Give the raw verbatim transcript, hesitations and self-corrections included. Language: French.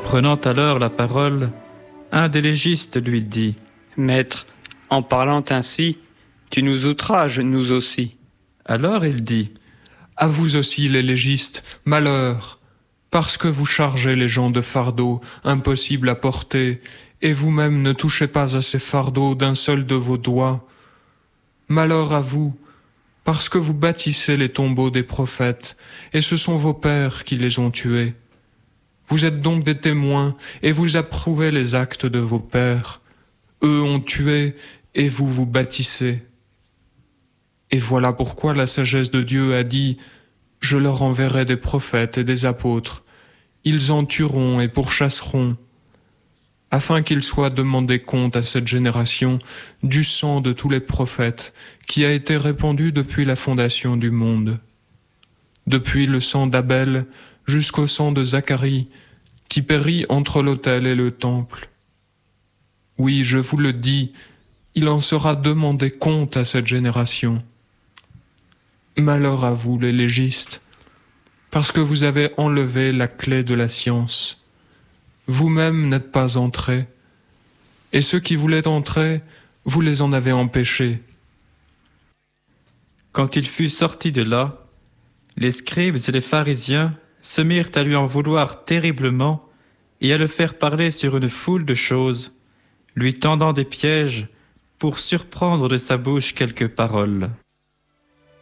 Prenant alors la parole, un des légistes lui dit : « Maître, en parlant ainsi, tu nous outrages, nous aussi. » Alors il dit : « À vous aussi, les légistes, malheur, parce que vous chargez les gens de fardeaux impossibles à porter, et vous-même ne touchez pas à ces fardeaux d'un seul de vos doigts. Malheur à vous, parce que vous bâtissez les tombeaux des prophètes, et ce sont vos pères qui les ont tués. Vous êtes donc des témoins, et vous approuvez les actes de vos pères. Eux ont tué, et vous vous bâtissez. Et voilà pourquoi la sagesse de Dieu a dit : je leur enverrai des prophètes et des apôtres. Ils en tueront et pourchasseront, afin qu'il soit demandé compte à cette génération du sang de tous les prophètes qui a été répandu depuis la fondation du monde. Depuis le sang d'Abel jusqu'au sang de Zacharie, qui périt entre l'autel et le temple. Oui, je vous le dis, il en sera demandé compte à cette génération. Malheur à vous, les légistes, parce que vous avez enlevé la clé de la science. Vous-même n'êtes pas entrés, et ceux qui voulaient entrer, vous les en avez empêchés. » Quand il fut sorti de là, les scribes et les pharisiens se mirent à lui en vouloir terriblement et à le faire parler sur une foule de choses, lui tendant des pièges pour surprendre de sa bouche quelques paroles.